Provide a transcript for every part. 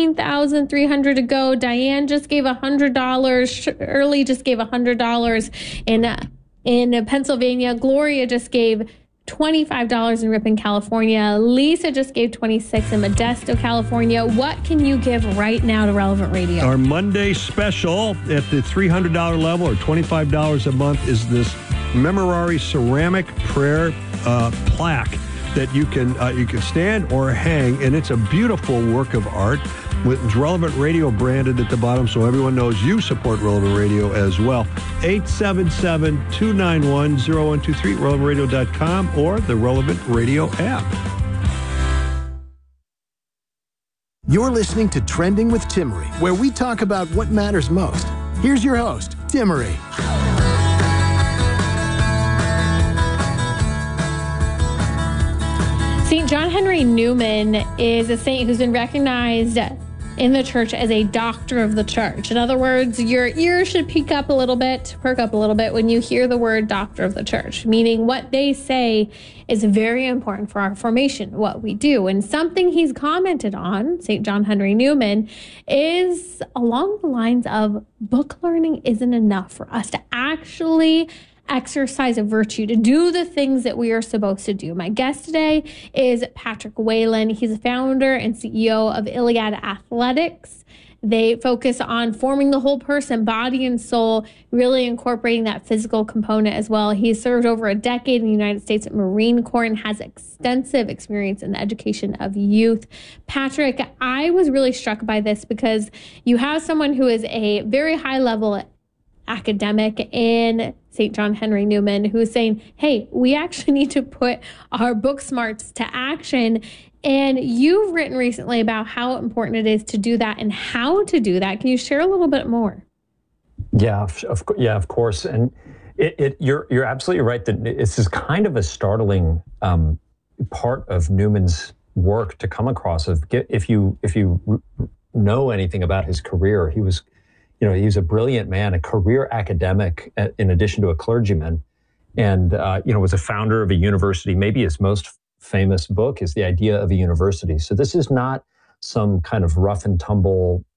$16,300 to go. Diane just gave $100. Shirley just gave $100 in Pennsylvania. Gloria just gave $25 in Ripon, California. Lisa just gave $26 in Modesto, California. What can you give right now to Relevant Radio? Our Monday special at the $300 level or $25 a month is this Memorare ceramic prayer plaque that you can stand or hang, and it's a beautiful work of art with Relevant Radio branded at the bottom, so everyone knows you support Relevant Radio as well. 877-291-0123, relevantradio.com, or the Relevant Radio app. You're listening to Trending with Timmerie, where we talk about what matters most. Here's your host, Timmerie. St. John Henry Newman is a saint who's been recognized in the church as a doctor of the church. In other words, your ears should perk up a little bit when you hear the word doctor of the church, meaning what they say is very important for our formation, what we do. And something he's commented on, St. John Henry Newman, is along the lines of book learning isn't enough for us to actually exercise a virtue, to do the things that we are supposed to do. My guest today is Patrick Whalen. He's a founder and CEO of Iliad Athletics. They focus on forming the whole person, body and soul, really incorporating that physical component as well. He served over a decade in the United States Marine Corps and has extensive experience in the education of youth. Patrick, I was really struck by this because you have someone who is a very high level academic in St. John Henry Newman who is saying, hey, we actually need to put our book smarts to action. And you've written recently about how important it is to do that and how to do that. Can you share a little bit more? Yeah, of course. And you're absolutely right that this is kind of a startling part of Newman's work to come across. If you know anything about his career, he was a brilliant man, a career academic in addition to a clergyman, and was a founder of a university. Maybe his most famous book is The Idea of a University. So this is not some kind of rough and tumble,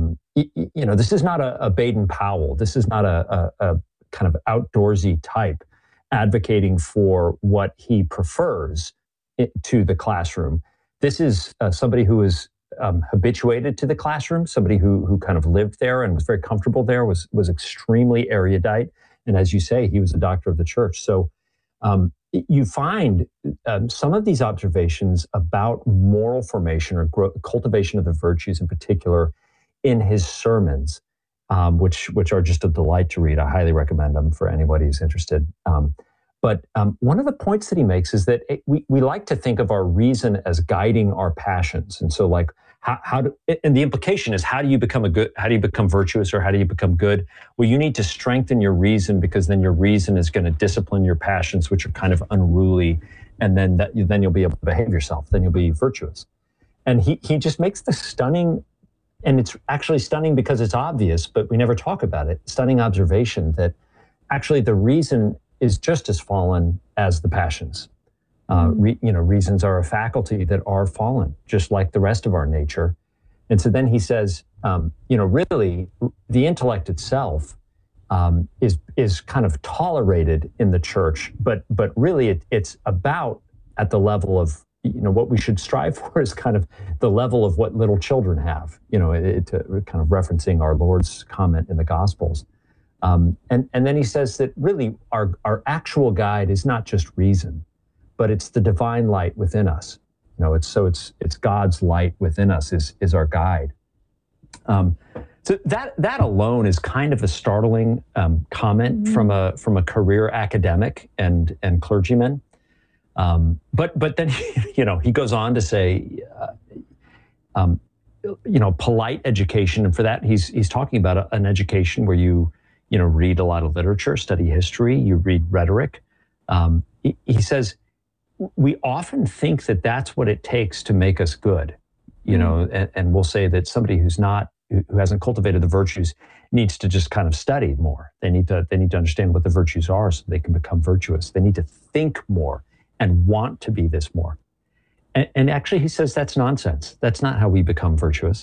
this is not a Baden-Powell. This is not a kind of outdoorsy type advocating for what he prefers to the classroom. This is somebody who is habituated to the classroom, somebody who kind of lived there and was very comfortable there, was extremely erudite. And as you say, he was a doctor of the church. So you find some of these observations about moral formation or cultivation of the virtues in particular in his sermons, which are just a delight to read. I highly recommend them for anybody who's interested. But one of the points that he makes is that we like to think of our reason as guiding our passions. And so and the implication is, how do you become virtuous, or how do you become good? Well, you need to strengthen your reason, because then your reason is going to discipline your passions, which are kind of unruly. And then you'll be able to behave yourself. Then you'll be virtuous. And he just makes the stunning, and it's actually stunning because it's obvious, but we never talk about it, stunning observation that actually the reason is just as fallen as the passions. Reasons are a faculty that are fallen, just like the rest of our nature. And so then he says, really, the intellect itself is kind of tolerated in the church, but really it's about at the level of, what we should strive for is kind of the level of what little children have, kind of referencing our Lord's comment in the Gospels. And then he says that really our actual guide is not just reason, but it's the divine light within us. It's God's light within us is our guide. So that alone is kind of a startling comment from a career academic and clergyman. But then he goes on to say, polite education, and for that he's talking about an education where you read a lot of literature, study history, you read rhetoric. He says, we often think that that's what it takes to make us good, and we'll say that somebody who hasn't cultivated the virtues needs to just kind of study more. They need to understand what the virtues are so they can become virtuous. They need to think more and want to be this more. And actually, he says that's nonsense. That's not how we become virtuous.